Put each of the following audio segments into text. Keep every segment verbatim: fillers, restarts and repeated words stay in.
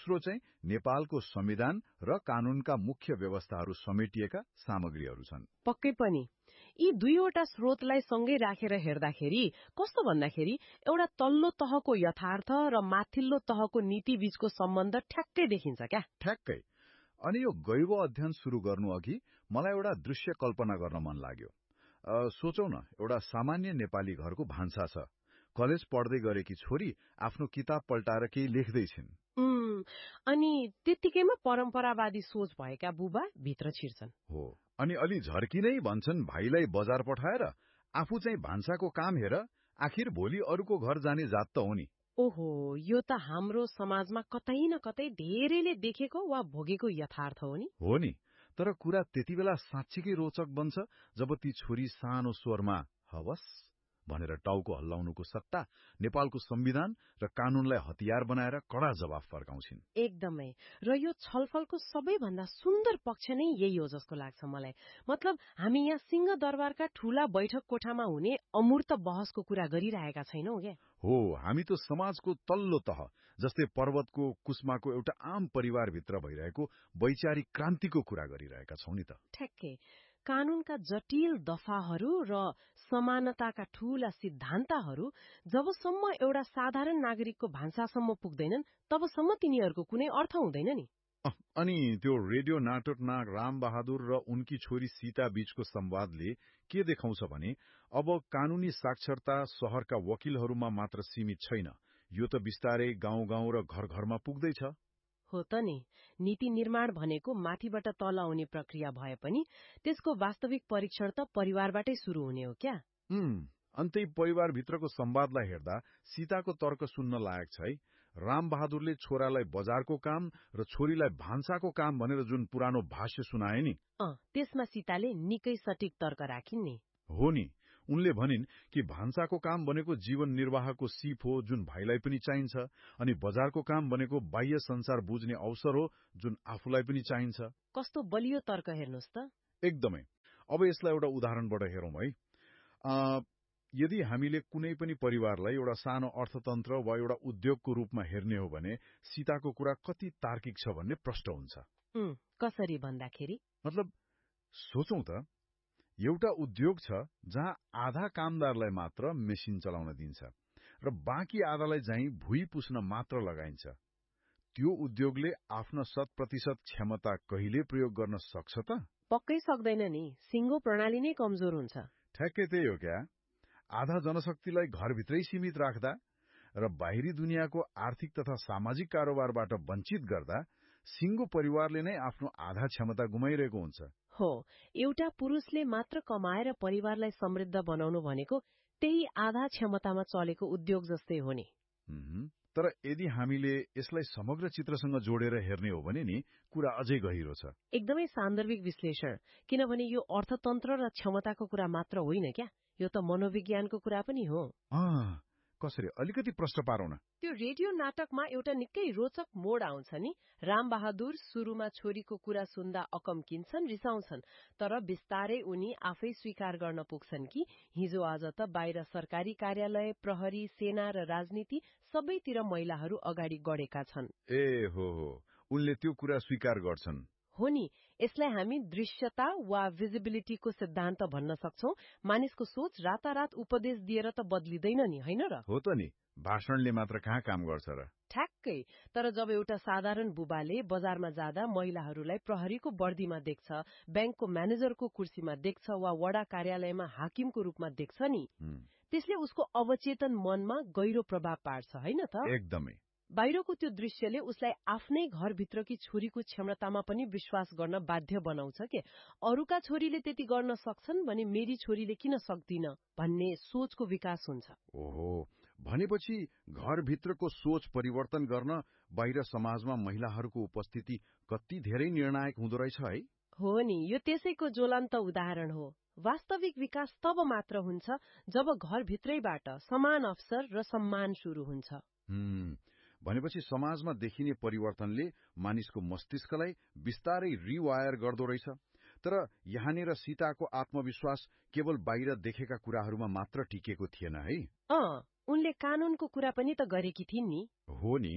दोस्रो चाहिँ नेपालको संविधान र कानूनका मुख्य व्यवस्थाहरू समेटिएका सामग्रीहरू छन्। पक्कै पनि यी दुईवटा स्रोतलाई सँगै राखेर हेर्दाखेरि कस्तो भन्दाखेरि एउटा तल्लो तहको यथार्थ र माथिल्लो तहको नीति बीचको सम्बन्ध ठ्याक्कै देखिन्छ क्या। ठ्याक्कै। अनि यो गैव अध्ययन सुरु गर्नु अघि मलाई एउटा दृश्य कल्पना गर्न मन लाग्यो। सोचौं न, एउटा सामान्य नेपाली घरको भान्सा छ। कलेज पढ्दै गरेकी छोरी आफ्नो किताब पल्टाएर केही लेख्दैछिन्। अनि त्यतिकैमा परम्परावादी सोच भएका बुबा भित्र छिर्छन्। हो, अनि अलि झर्किनै भन्छन् भाइलाई बजार पठाएर आफू चाहिँ भान्साको काम हेर, आखिर भोलि अरूको घर जाने जात त हो नि। ओहो, यो त हाम्रो समाजमा कतै न कतै धेरैले देखेको वा भोगेको यथार्थ हो नि। हो नि, तर कुरा त्यति बेला साँच्चीकै रोचक बन्छ जब ती छोरी सानो स्वरमा हवस भनेर टाउको हल्लाउनुको सट्टा नेपालको संविधान र कानूनलाई हतियार बनाएर कडा जवाफ फर्काउँछिन्। एकदमै। र यो छलफलको सबैभन्दा सुन्दर पक्ष नै यही हो जस्तो लाग्छ मलाई। मतलब हामी यहाँ सिंहदरबारका ठूला बैठक कोठामा हुने अमूर्त बहसको कुरा गरिरहेका छैनौं क्या। हो, हामी त समाजको तल्लो तह जस्तै पर्वतको कुस्माको एउटा आम परिवारभित्र भइरहेको वैचारिक क्रान्तिको कुरा गरिरहेका छौं नि त। ठ्याक्कै। कानूनका जटिल दफाहरू र समानताका ठूला सिद्धान्तहरू जबसम्म एउटा साधारण नागरिकको भान्सासम्म पुग्दैनन् तबसम्म तिनीहरूको कुनै अर्थ हुँदैन नि। अनि त्यो रेडियो नाटक नाग राम बहादुर र उनकी छोरी सीता बीचको संवादले के देखाउँछ भने अब कानूनी साक्षरता शहरका वकिलहरूमा मात्र सीमित छैन, यो त बिस्तारै गाउँ गाउँ र घर घरमा पुग्दैछ। हो त नि, नीति निर्माण भनेको माथिबाट तल आउने प्रक्रिया भए पनि त्यसको वास्तविक परीक्षण त परिवारबाटै सुरु हुने हो क्या। उम् अन्तै परिवारभित्रको संवादलाई हेर्दा सीताको तर्क सुन्न लायक छ है। राम बहादुरले छोरालाई बजारको काम र छोरीलाई भान्साको काम भनेर जुन पुरानो भाष्य सुनाए नि, अँ त्यसमा सीताले निकै सटीक तर्क राखिन् नि। हो नि, उनले भनिन् कि भान्साको काम भनेको जीवन निर्वाहको सिप हो जुन भाइलाई पनि चाहिन्छ, अनि बजारको काम भनेको बाह्य संसार बुझ्ने अवसर हो जुन आफूलाई पनि चाहिन्छ। कस्तो बलियो तर्क हेर्नुहोस् त। एकदमै। अब यसलाई एउटा उदाहरणबाट हेरौं है। अ यदि हामीले कुनै पनि परिवारलाई एउटा सानो अर्थतन्त्र वा एउटा उद्योगको रूपमा हेर्ने हो भने सीताको कुरा कति तार्किक छ भन्ने प्रश्न हुन्छ। उम् कसरी भन्दाखेरि मतलब सोचौं त, एउटा उद्योग छ जहाँ आधा कामदारलाई मात्र मेसिन चलाउन दिन्छ र बाँकी आधालाई चाहिँ भुइँ पुस्न मात्र लगाइन्छ। त्यो उद्योगले आफ्नो शत प्रतिशत क्षमता कहिले प्रयोग गर्न सक्छ त? पक्कै सक्दैन नि, सिङ्गो प्रणाली नै कमजोर हुन्छ। ठ्याक्कै त्यही हो क्या। आधा जनशक्तिलाई घरभित्रै सीमित राख्दा र बाहिरी दुनियाँको आर्थिक तथा सामाजिक कारोबारबाट वञ्चित गर्दा सिङ्गो परिवारले नै आफ्नो आधा क्षमता गुमाइरहेको हुन्छ। हो, एउटा पुरुषले मात्र कमाएर परिवारलाई समृद्ध बनाउनु भनेको त्यही आधा क्षमतामा चलेको उद्योग जस्तै हो नि। तर यदि हामीले यसलाई समग्र चित्रसँग जोडेर हेर्ने हो भने नि कुरा अझै गहिरो छ। एकदमै सान्दर्भिक विश्लेषण, किनभने यो अर्थतन्त्र र क्षमताको कुरा मात्र होइन क्या, यो त मनोविज्ञानको कुरा पनि हो। अँ कसरी, अलिकति प्रश्न पारौं न। त्यो रेडियो नाटकमा एउटा निकै रोचक मोड आउँछ नि। राम बहादुर सुरुमा छोरीको कुरा सुन्दा अकम्किन्छन्, रिसाउँछन्, तर बिस्तारै उनी आफै स्वीकार गर्न पुग्छन् कि हिजो आज त बाहिर सरकारी कार्यालय, प्रहरी, सेना र राजनीति सबैतिर महिलाहरू अगाडि गढेका छन्। ए हो हो, उनले त्यो कुरा स्वीकार गर्छन्। हो नि, यसलाई हामी दृश्यता वा भिजिबिलिटीको सिद्धान्त भन्न सक्छौं। मानिसको सोच रातारात उपदेश दिएर त बदलिँदैन नि, होइन र? हो त नि, भाषणले मात्र कहाँ काम गर्छ र? ठ्याक्कै। तर जब एउटा साधारण बुबाले बजारमा जाँदा महिलाहरूलाई प्रहरीको वर्दीमा देख्छ, ब्याङ्कको म्यानेजरको कुर्सीमा देख्छ वा वडा कार्यालयमा हाकिमको रूपमा देख्छ नि, त्यसले उसको अवचेतन मनमा गहिरो प्रभाव पार्छ, होइन त? एकदमै। बाहिरको त्यो दृश्यले उसलाई आफ्नै घरभित्रकी छोरीको क्षमतामा पनि विश्वास गर्न बाध्य बनाउँछ के। अरूका छोरीले त्यति गर्न सक्छन् भने मेरी छोरीले किन सक्दिन भन्ने सोचको विकास हुन्छ। ओहो, भनेपछि घरभित्रको सोच परिवर्तन गर्न बाहिर समाजमा महिलाहरूको उपस्थिति कति धेरै निर्णायक हुँदो रहेछ है। हो नि, यो त्यसैको ज्वलन्त उदाहरण हो। वास्तविक विकास तब मात्र हुन्छ जब घरभित्रैबाट समान अवसर र सम्मान सुरु हुन्छ। हम्म भनेपछि समाजमा देखिने परिवर्तनले मानिसको मस्तिष्कलाई बिस्तारै रिवायर गर्दो रहेछ। तर यहाँनिर सीताको आत्मविश्वास केवल बाहिर देखेका कुराहरूमा मात्र टिकेको थिएन है। अँ, उनले कानूनको कुरा पनि त गरेकी थिइन् नि। हो नि,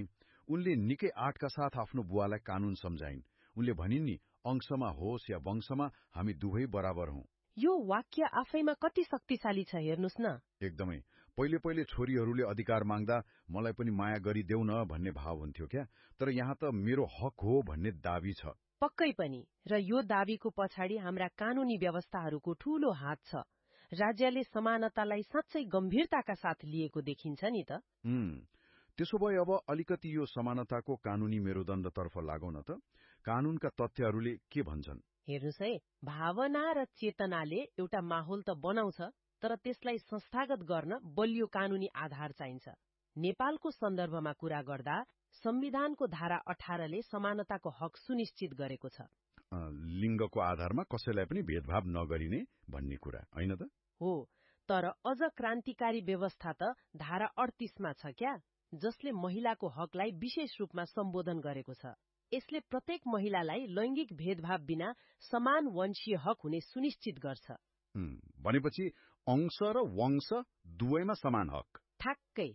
उनले निकै आँटका साथ आफ्नो बुवालाई कानून सम्झाइन्। उनले भनिन् नि, अंशमा होस् या वंशमा हामी दुवै बराबर हौं। यो वाक्य आफैमा कति शक्तिशाली छ हेर्नुस् न। एकदमै। पहिले पहिले छोरीहरूले अधिकार माग्दा मलाई पनि माया गरिदेऊ न भन्ने भाव हुन्थ्यो क्या, तर यहाँ त मेरो हक हो भन्ने दाबी छ। पक्कै पनि। र यो दाबीको पछाडि हाम्रा कानूनी व्यवस्थाहरूको ठूलो हात छ। राज्यले समानतालाई साँच्चै गम्भीरताका साथ लिएको देखिन्छ नि त। हुँ। त्यसो भए अब अलिकति यो समानताको कानूनी मेरुदण्डतर्फ लागौं न त। कानूनका तथ्यहरूले के भन्छन्? हेर्नुस् है, भावना र चेतनाले एउटा माहौल त बनाउँछ, तर त्यसलाई संस्थागत गर्न बलियो कानूनी आधार चाहिन्छ। नेपालको सन्दर्भमा कुरा गर्दा संविधानको धारा अठारले समानताको हक सुनिश्चित गरेको छ। लिङ्गको आधारमा कसैलाई पनि भेदभाव नगरिने भन्ने कुरा होइन त? हो, तर अझ क्रान्तिकारी व्यवस्था त धारा अडतीसमा छ क्या, जसले महिलाको हकलाई विशेष रूपमा सम्बोधन गरेको छ। यसले प्रत्येक महिलालाई लैंगिक भेदभाव बिना समान वंशीय हक हुने सुनिश्चित गर्छ। भनेपछि अंश र वंश दुवैमा समान हक। ठ्याक्कै।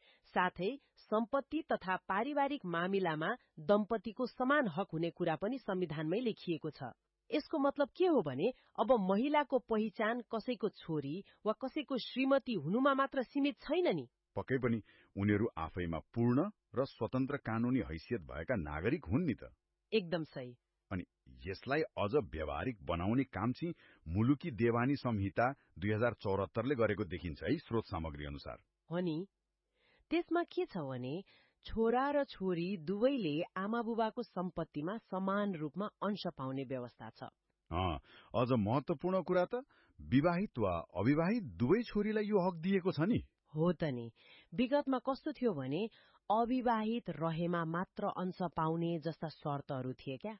साथै सम्पत्ति तथा पारिवारिक मामिलामा दम्पतिको समान हक हुने कुरा पनि संविधानमै लेखिएको छ। यसको मतलब के हो भने अब महिलाको पहिचान कसैको छोरी वा कसैको श्रीमती हुनुमा मात्र सीमित छैन नि। पक्कै पनि उनीहरू आफैमा पूर्ण र स्वतन्त्र कानूनी हैसियत भएका नागरिक हुन् नि त। एकदम सही। अनि यसलाई अझ व्यावहारिक बनाउने काम चाहिँ मुलुकी देवानी संहिता दुई हजार चौहत्तरले गरेको देखिन्छ है, स्रोत सामग्री अनुसार। हो नि। त्यसमा के छ भने छोरा र छोरी दुवैले आमा बुबाको सम्पत्तिमा समान रूपमा अंश पाउने व्यवस्था छ। अँ, अझ महत्वपूर्ण कुरा त विवाहित वा अविवाहित दुवै छोरीलाई यो हक दिएको छ नि। हो त नि। विगतमा कस्तो थियो भने अविवाहित रहेमा मात्र अंश पाउने जस्ता शर्तहरू थिए क्या।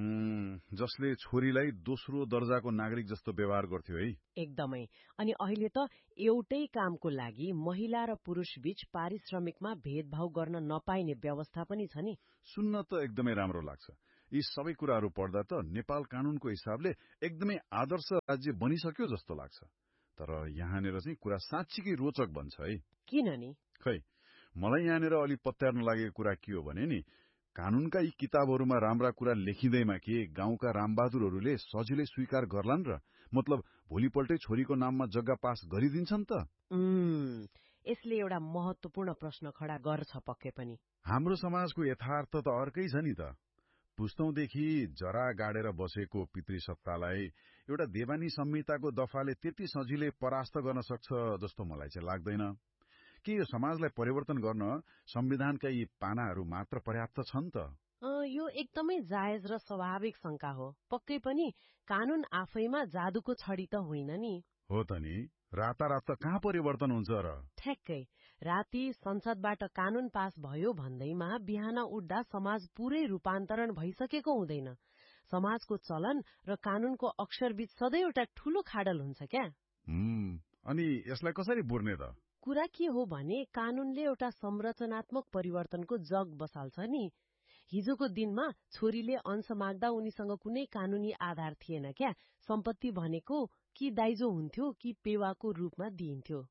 जसले छोरीलाई दोस्रो दर्जाको नागरिक जस्तो व्यवहार गर्थ्यो है। एकदमै। अनि अहिले त एउटै कामको लागि महिला र पुरुष बीच पारिश्रमिकमा भेदभाव गर्न नपाइने व्यवस्था पनि छ नि। सुन्न त एकदमै राम्रो लाग्छ। यी सबै कुराहरू पढ्दा त नेपाल कानूनको हिसाबले एकदमै आदर्श राज्य बनिसक्यो जस्तो लाग्छ। तर यहाँनिर चाहिँ कुरा साँच्चीकै रोचक बन्छ है। किन नि? खै, मलाई यहाँनिर अलि पत्यार्न लागेको कुरा के हो भने नि, कानूनका यी किताबहरूमा राम्रा कुरा लेखिँदैमा के गाउँका रामबहादुरहरूले सजिलै स्वीकार गर्लान् र? मतलब भोलिपल्टै छोरीको नाममा जग्गा पास गरिदिन्छन् त? उम्, यसले एउटा महत्वपूर्ण प्रश्न खडा गर्छ पक्कै पनि। हाम्रो समाजको यथार्थ त अर्कै छ नि त। पुस्तौंदेखि जरा गाडेर बसेको पितृसत्तालाई एउटा देवानी संहिताको दफाले त्यति सजिलै परास्त गर्न सक्छ जस्तो मलाई चाहिँ लाग्दैन। के यो समाजलाई परिवर्तन गर्न संविधानका यी पानाहरू मात्र पर्याप्त छन् त? यो एकदमै जायज र स्वाभाविक शंका हो। पक्कै पनि कानून आफैमा जादुको छडी त होइन नि। हो त नि, रातारात त कहाँ परिवर्तन हुन्छ र? ठ्याक्कै। राति संसदबाट कानून पास भयो भन्दैमा बिहान उठ्दा समाज पूरै रूपान्तरण भइसकेको हुँदैन। समाजको चलन र कानूनको अक्षरबीच सधैँ एउटा ठूलो खाडल हुन्छ क्या। हुँ, अनि यसलाई कसरी बुर्ने त? कुरा के हो भने कानूनले एउटा संरचनात्मक परिवर्तनको जग बसाल्छ नि। हिजोको दिनमा छोरीले अंश माग्दा उनीसँग कुनै कानूनी आधार थिएन क्या। सम्पत्ति भनेको कि दाइजो हुन्थ्यो कि पेवाको रूपमा दिइन्थ्यो।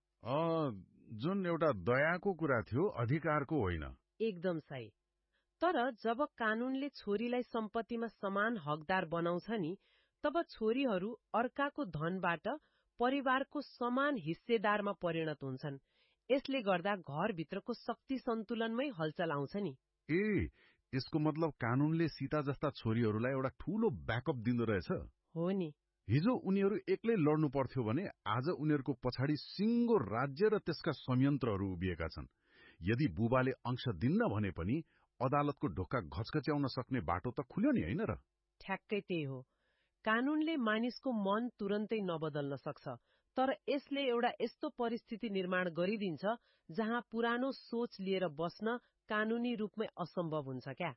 जुन एउटा दयाको कुरा थियो, अधिकारको होइन। एकदम सही। तर जब कानूनले छोरीलाई सम्पत्तिमा समान हकदार बनाउँछ नि, तब छोरीहरू अर्काको धनबाट परिवारको समान हिस्सेदारमा परिणत हुन्छन्। यसले गर्दा घरभित्रको शक्ति सन्तुलनमै हलचल आउँछ नि। ए, यसको मतलब कानूनले सीता जस्ता छोरीहरूलाई एउटा ठूलो ब्याकअप दिँदो रहेछ। हो नि। हिजो उनीहरू एक्लै लड्नु पर्थ्यो भने आज उनीहरूको पछाडि सिङ्गो राज्य र त्यसका संयन्त्रहरू उभिएका छन्। यदि बुबाले अंश दिन्न भने पनि अदालतको ढोका घचघच्याउन सक्ने बाटो त खुल्यो नि, होइन र? ठ्याक्कै त्यही हो। कानूनले मानिसको मन तुरन्तै नबदल्न सक्छ, तर यसले एउटा यस्तो परिस्थिति निर्माण गरिदिन्छ जहाँ पुरानो सोच लिएर बस्न कानूनी रूपमै असम्भव हुन्छ क्या।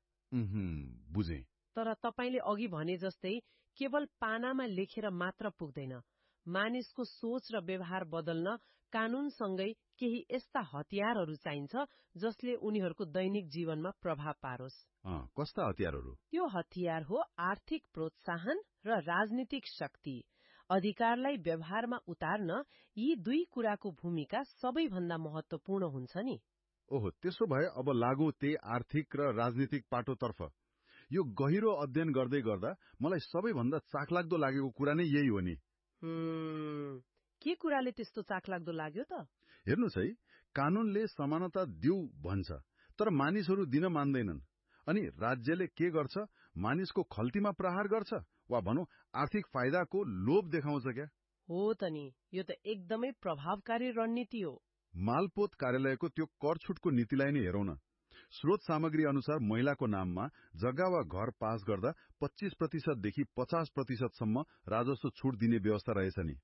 बुझे। तर तपाईले अघि भने जस्तै केवल पानामा लेखेर मात्र पुग्दैन। मानिसको सोच र व्यवहार बदल्न कानूनसँगै केही यस्ता हतियारहरू चाहिन्छ जसले उनीहरूको दैनिक जीवनमा प्रभाव पारोस्। कस्ता हतियारहरू? त्यो हतियार हो आर्थिक प्रोत्साहन र राजनीतिक शक्ति। अधिकारलाई व्यवहारमा उतार्न यी दुई कुराको भूमिका सबैभन्दा महत्वपूर्ण हुन्छ नि। ओहो, त्यसो भए अब लागौ त्यही आर्थिक र राजनीतिक पाटोतर्फ। यो गहिरो अध्ययन गर्दै गर्दा मलाई सबैभन्दा चाखलाग्दो लागेको कुरा नै यही हो नि। के कुराले त्यस्तो चाखलाग्दो लाग्यो त? हेर्नुहोस् है, कानूनले समानता दिऊ भन्छ, तर मानिसहरू दिन मान्दैनन्। अनि राज्यले के गर्छ? मानिसको खल्तीमा प्रहार गर्छ, वा भनौँ आर्थिक फाइदाको लोभ देखाउँछ क्या। हो त नि, यो त एकदमै प्रभावकारी रणनीति हो। मालपोत कार्यालयको त्यो कर छुटको नीतिलाई नै हेरौँ न। स्रोत सामग्री अनुसार महिलाको नाममा जग्गा वा घर पास गर्दा पच्चीस प्रतिशतदेखि पचास प्रतिशतसम्म राजस्व छुट दिने व्यवस्था रहेछ नि।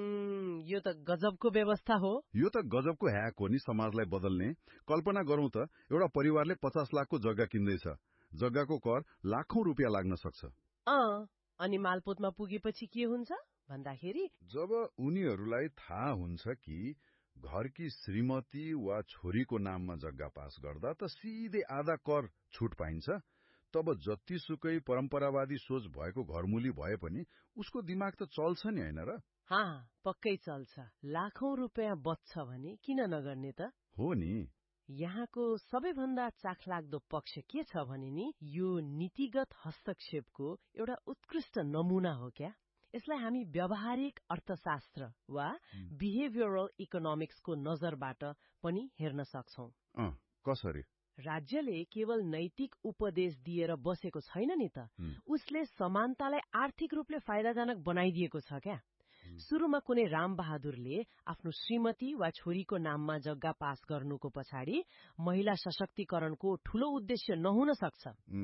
यो त गजबको व्यवस्था हो। यो त गजबको ह्याक हो नि समाजलाई बदल्ने। कल्पना गरौँ त, एउटा परिवारले पचास लाखको जग्गा किन्दैछ। जग्गाको कर लाखौं रुपियाँ लाग्न सक्छ। अँ, अनि मालपोतमा पुगेपछि के हुन्छ भन्दाखेरि, जब उनीहरूलाई थाहा हुन्छ कि घरकी श्रीमती वा छोरीको नाममा जग्गा पास गर्दा त सिधै आधा कर छुट पाइन्छ, तब जतिसुकै परम्परावादी सोच भएको घरमुली भए पनि उसको दिमाग त चल्छ नि, होइन र? हाँ, पक्कै चल्छ। लाखौं रुपियाँ बच्छ भने किन नगर्ने त? हो नि। यहाँको सबैभन्दा चाखलाग्दो पक्ष के छ भने नि, यो नीतिगत हस्तक्षेपको एउटा उत्कृष्ट नमुना हो क्या। यसलाई हामी व्यावहारिक अर्थशास्त्र वा बिहेभियरल इकोनोमिक्सको नजरबाट पनि हेर्न सक्छौं। अँ, कसरी? राज्यले केवल नैतिक उपदेश दिएर बसेको छैन नि त, उसले समानतालाई आर्थिक रूपले फाइदाजनक बनाइदिएको छ क्या। सुरुमा कुनै राम बहादुरले आफ्नो श्रीमती वा छोरीको नाममा जग्गा पास गर्नुको पछाडि महिला सशक्तिकरणको ठूलो उद्देश्य नहुन सक्छ।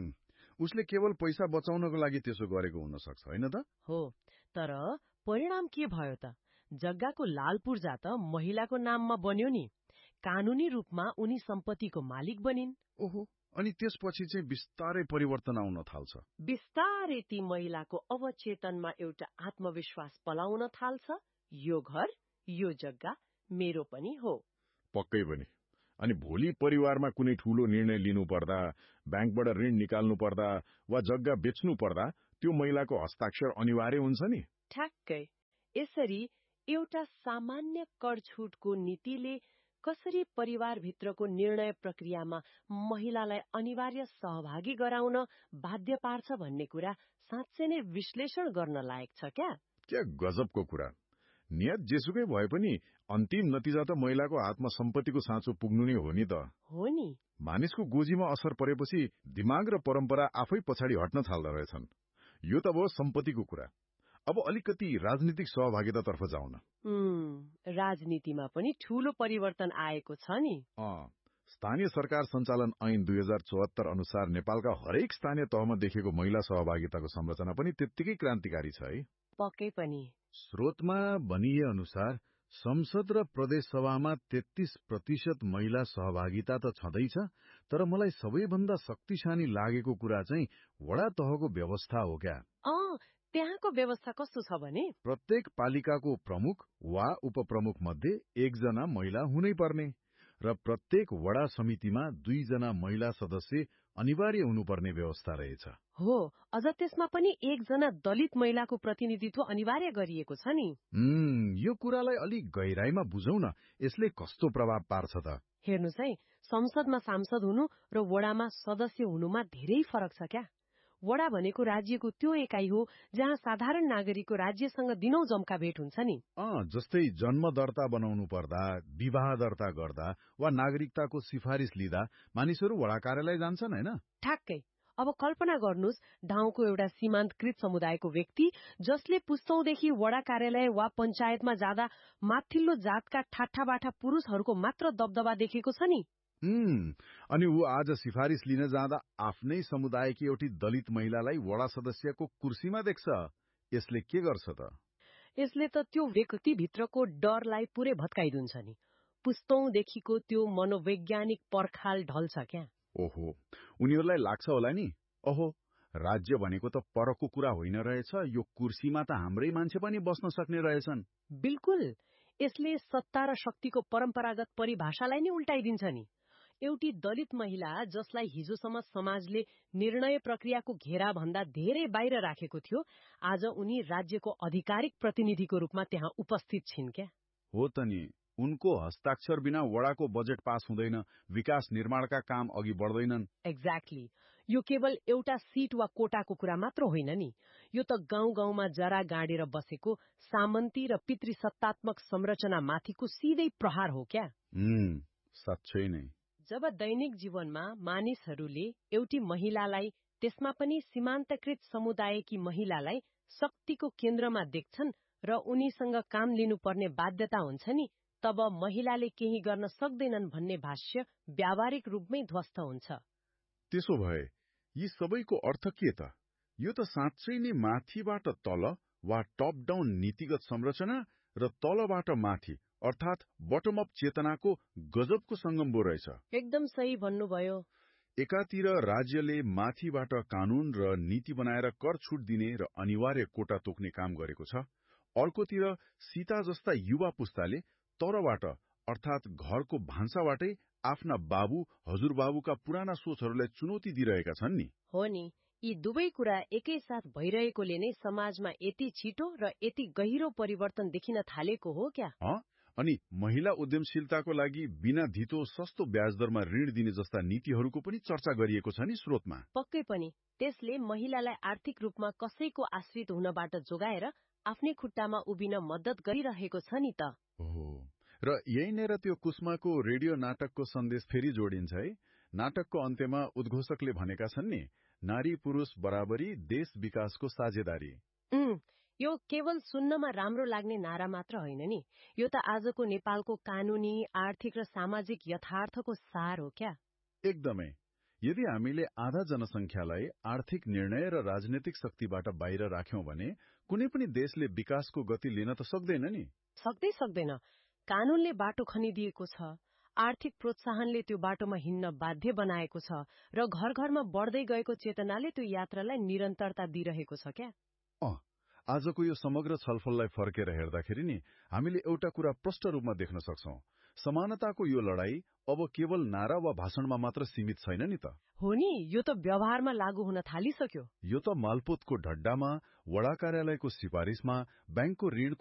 उसले केवल पैसा बचाउनको लागि त्यसो गरेको हुन सक्छ, होइन त? हो, तर परिणाम के भयो त? जग्गाको लाल पूर्जा त महिलाको नाममा बन्यो नि। कानूनी रूपमा उनी सम्पत्तिको मालिक बनिन्। ओहो, अनि त्यसपछि चाहिँ बिस्तारै परिवर्तन आउन थाल्छ। बिस्तारै ती महिलाको अवचेतनमा एउटा आत्मविश्वास पलाउन थाल्छ, यो घर, यो जग्गा मेरो पनि हो। पक्कै पनि। अनि भोलि परिवारमा कुनै ठूलो निर्णय लिनु पर्दा, ब्याङ्कबाट ऋण निकाल्नु पर्दा वा जग्गा बेच्नु पर्दा त्यो महिलाको हस्ताक्षर अनिवार्य हुन्छ नि। ठ्याक्कै। यसरी एउटा सामान्य कर छुटको नीतिले कसरी परिवारभित्रको निर्णय प्रक्रियामा महिलालाई अनिवार्य सहभागी गराउन बाध्य पार्छ भन्ने कुरा साँच्चै नै विश्लेषण गर्न लायक छ क्या। क्या गजबको कुरा। नियत जेसुकै भए पनि अन्तिम नतिजा त महिलाको हातमा सम्पत्तिको साँचो पुग्नु नै हो नि त। हो नि। मानिसको गोजीमा असर परेपछि दिमाग र परम्परा आफै पछाडि हट्न थाल्दा रहेछन्। यो त भयो सम्पत्तिको कुरा। अब अलिकति राजनीतिक सहभागितातर्फ जाउँ न। राजनीतिमा पनि ठूलो परिवर्तन आएको छ नि। अँ, स्थानीय सरकार सञ्चालन ऐन दुई हजार चौहत्तर अनुसार नेपालका हरेक स्थानीय तहमा देखिएको महिला सहभागिताको संरचना पनि त्यत्तिकै क्रान्तिकारी छ है। पक्कै पनि। स्रोतमा भनिए अनुसार संसद र प्रदेश सभामा तेत्तीस प्रतिशत महिला सहभागिता त छँदैछ, तर मलाई सबैभन्दा शक्तिशाली लागेको कुरा चाहिँ वडा तहको व्यवस्था हो क्या। अँ, त्यहाँको व्यवस्था कस्तो छ भने प्रत्येक पालिकाको प्रमुख वा उपप्रमुख मध्ये एकजना महिला हुनै पर्ने र प्रत्येक वडा समितिमा दुईजना महिला सदस्य अनिवार्य हुनुपर्ने व्यवस्था रहेछ। हो, अझ त्यसमा पनि एकजना दलित महिलाको प्रतिनिधित्व अनिवार्य गरिएको छ नि। हम्म, यो कुरालाई अलिक गहिराईमा बुझौँ न, यसले कस्तो प्रभाव पार्छ त? हेर्नुहोस् है, संसदमा सांसद हुनु र वडामा सदस्य हुनुमा धेरै फरक छ क्या। वडा भनेको राज्यको त्यो एकाइ हो जहाँ साधारण नागरिकको राज्यसँग दिनौं जम्का भेट हुन्छ नि। अँ, जस्तै जन्म दर्ता बनाउनु पर्दा, विवाह दर्ता गर्दा वा नागरिकताको सिफारिस लिँदा मानिसहरू वडा कार्यालय जान्छन्, होइन? ठ्याक्कै। अब कल्पना गर्नुहोस्, गाउँको एउटा सीमान्तकृत समुदायको व्यक्ति जसले पुस्तौंदेखि वडा कार्यालय वा पञ्चायतमा जाँदा माथिल्लो जातका ठाठाबाठा पुरुषहरूको मात्र दबदबा देखेको छ नि। हम्म, अनि ऊ आज सिफारिस लिन जाँदा आफ्नै समुदायकी एउटी दलित महिलालाई वडा सदस्यको कुर्सीमा देख्छ। यसले के गर्छ त? यसले त त्यो व्यक्तिभित्रको डरलाई पुरै भत्काइदिन्छ नि। पुस्तौंदेखिको त्यो मनोवैज्ञानिक पर्खाल ढल्छ क्या। ओहो, उनीहरूलाई लाग्छ होला नि, ओहो, राज्य भनेको त परको कुरा होइन रहेछ, यो कुर्सीमा त हाम्रै मान्छे पनि बस्न सक्ने रहेछन्। बिल्कुल, यसले सत्ता र शक्तिको परम्परागत परिभाषालाई नै उल्टाइदिन्छ नि। एउटी दलित महिला जसलाई हिजोसम्म समाजले निर्णय प्रक्रियाको घेरा भन्दा धेरै बाहिर राखेको थियो, आज उनी राज्यको आधिकारिक प्रतिनिधिको रूपमा त्यहाँ उपस्थित छिन् क्या। हो त नि, उनको हस्ताक्षर बिना वडाको बजेट पास हुँदैन, विकास निर्माणका काम अघि बढ्दैनन्। एक्ज्याक्टली। यो केवल एउटा सीट वा कोटाको कुरा मात्र होइन नि, यो त गाउँ गाउँमा जरा गाडेर बसेको सामन्ती र पितृसत्तात्मक संरचनामाथिको सिधै प्रहार हो क्या। उम्, साँच्चै नै। जब दैनिक जीवनमा मानिसहरूले एउटी महिलालाई, त्यसमा पनि सीमान्तकृत समुदायकी महिलालाई शक्तिको केन्द्रमा देख्छन् र उनीसँग काम लिनुपर्ने बाध्यता हुन्छ नि, तब महिलाले केही गर्न सक्दैनन् भन्ने भाष्य व्यावहारिक रूपमै ध्वस्त हुन्छ। त्यसो भए यी सबैको अर्थ के त? यो त साँच्चै नै माथिबाट तल वा टप डाउन नीतिगत संरचना र तलबाट माथि अर्थात् बटम अप चेतनाको गजबको संगम रहेछ। एकदम सही भन्नुभयो। एकातिर राज्यले माथिबाट कानून र नीति बनाएर कर छुट दिने र अनिवार्य कोटा तोक्ने काम गरेको छ। अर्कोतिर सीता जस्ता युवा पुस्ताले तरबाट अर्थात् घरको भान्साबाटै आफ्ना बाबु हजुरबाबुका पुराना सोचहरूलाई चुनौती दिइरहेका छन् नि। हो नि, यी दुवै कुरा एकैसाथ भइरहेकोले नै समाजमा यति छिटो र यति गहिरो परिवर्तन देखिन थालेको हो क्या। अनि महिला उद्यमशीलताको लागि बिना धितो सस्तो ब्याज दरमा ऋण दिने जस्ता नीतिहरूको पनि चर्चा गरिएको छ नि स्रोतमा। पक्कै पनि। त्यसले महिलालाई आर्थिक रूपमा कसैको आश्रित हुनबाट जोगाएर आफ्नै खुट्टामा उभिन मद्दत गरिरहेको छ नि त। हो, र यहीँनिर त्यो कुसुमाको रेडियो नाटकको सन्देश फेरि जोडिन्छ है। नाटकको अन्त्यमा उद्घोषकले भनेका छन् नि, नारी पुरुष बराबरी देश विकासको साझेदारी। उम्, यो केवल सुन्नमा राम्रो लाग्ने नारा मात्र होइन नि, यो त आजको नेपालको कानूनी, आर्थिक र सामाजिक यथार्थको सार हो क्या। एकदमै। यदि हामीले आधा जनसंख्यालाई आर्थिक निर्णय र राजनीतिक शक्तिबाट बाहिर राख्यौं भने कुनै पनि देशले विकासको गति लिन त सक्दैन नि। सक्दै सक्दैन। कानूनले बाटो खनिदिएको छ, आर्थिक प्रोत्साहनले त्यो बाटोमा हिँड्न बाध्य बनाएको छ र घर घरमा बढ्दै गएको चेतनाले त्यो यात्रालाई निरन्तरता दिइरहेको छ क्या। अँ, आजको यो समग्र छलफललाई फर्केर हेर्दाखेरि नि हामीले एउटा कुरा प्रष्ट रूपमा देख्न सक्छौं। समानताको यो लडाई अब केवल नारा वा भाषणमा मात्र सीमित छैन नि त। हो नि, यो त व्यवहारमा लागू हुन थालिसक्यो। यो त मालपोतको ढड्डामा, वडा कार्यालयको सिफारिसमा, बैंकको ऋणको